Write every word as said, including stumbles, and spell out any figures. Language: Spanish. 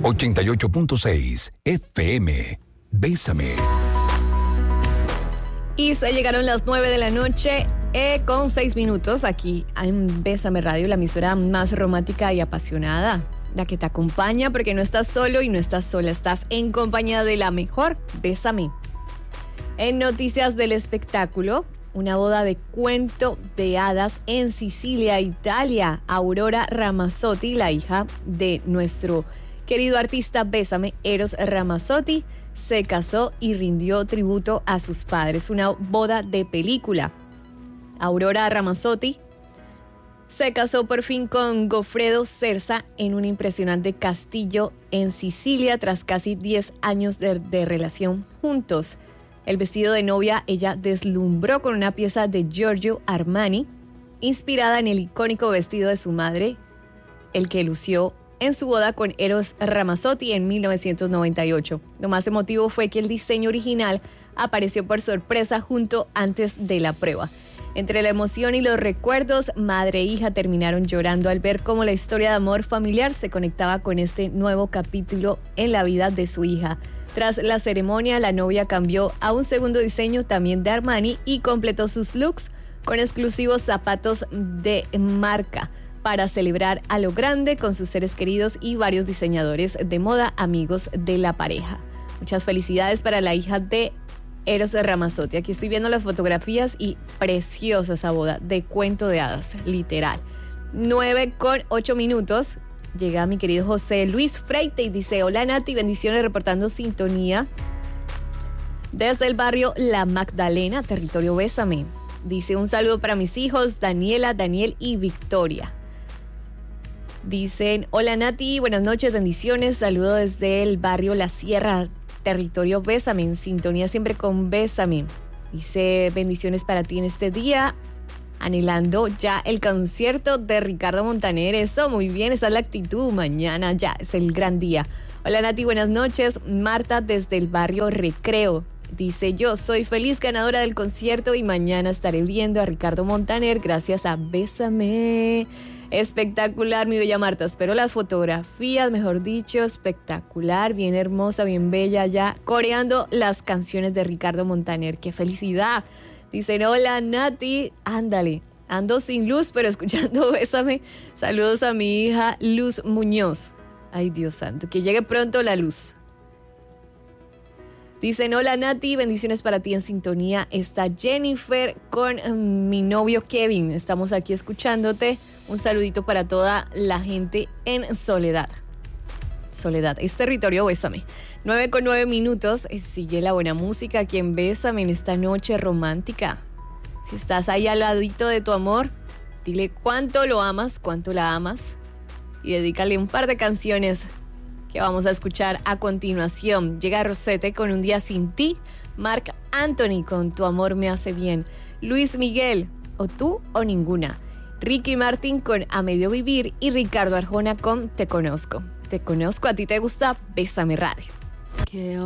ochenta y ocho punto seis F M. Bésame. Y se llegaron las nueve de la noche eh, con seis minutos aquí en Bésame Radio, la emisora más romántica y apasionada, la que te acompaña porque no estás solo y no estás sola, estás en compañía de la mejor. Bésame. En noticias del espectáculo, una boda de cuento de hadas en Sicilia, Italia. Aurora Ramazzotti, la hija de nuestro querido artista Bésame, Eros Ramazzotti, se casó y rindió tributo a sus padres. Una boda de película. Aurora Ramazzotti se casó por fin con Goffredo Cerza en un impresionante castillo en Sicilia tras casi diez años de, de relación juntos. El vestido de novia ella deslumbró con una pieza de Giorgio Armani, inspirada en el icónico vestido de su madre, el que lució en su boda con Eros Ramazzotti en mil novecientos noventa y ocho. Lo más emotivo fue que el diseño original apareció por sorpresa junto antes de la prueba. Entre la emoción y los recuerdos, madre e hija terminaron llorando al ver cómo la historia de amor familiar se conectaba con este nuevo capítulo en la vida de su hija. Tras la ceremonia, la novia cambió a un segundo diseño también de Armani y completó sus looks con exclusivos zapatos de marca para celebrar a lo grande con sus seres queridos y varios diseñadores de moda amigos de la pareja. Muchas felicidades para la hija de Eros Ramazzotti. Aquí estoy viendo las fotografías y preciosa esa boda de cuento de hadas, literal. nueve con ocho minutos. Llega mi querido José Luis Freite y dice: hola Nati, bendiciones, reportando sintonía desde el barrio La Magdalena, territorio Bésame. Dice: un saludo para mis hijos Daniela, Daniel y Victoria. Dicen: hola Nati, buenas noches, bendiciones, saludo desde el barrio La Sierra, territorio Bésame, en sintonía siempre con Bésame. Dice: bendiciones para ti en este día, anhelando ya el concierto de Ricardo Montaner. Eso, muy bien, esa es la actitud. Mañana ya es el gran día. Hola Nati, buenas noches. Marta desde el barrio Recreo. Dice: yo soy feliz ganadora del concierto y mañana estaré viendo a Ricardo Montaner gracias a Bésame. Espectacular, mi bella Marta. Espero las fotografías, mejor dicho, espectacular, bien hermosa, bien bella, ya coreando las canciones de Ricardo Montaner. ¡Qué felicidad! Dicen: hola Nati, ándale, ando sin luz, pero escuchando Bésame. Saludos a mi hija Luz Muñoz. Ay, Dios santo, que llegue pronto la luz. Dicen: hola Nati, bendiciones para ti, en sintonía está Jennifer con um, mi novio Kevin. Estamos aquí escuchándote. Un saludito para toda la gente en Soledad. Soledad, es territorio Bésame. nueve con nueve minutos, sigue la buena música aquí en Bésame en esta noche romántica. Si estás ahí al ladito de tu amor, dile cuánto lo amas, cuánto la amas y dedícale un par de canciones que vamos a escuchar a continuación. Llega Rosette con Un día sin ti, Marc Anthony con Tu amor me hace bien, Luis Miguel, O tú o ninguna, Ricky Martin con A medio vivir y Ricardo Arjona con Te conozco. Te conozco, a ti te gusta Bésame Radio. Que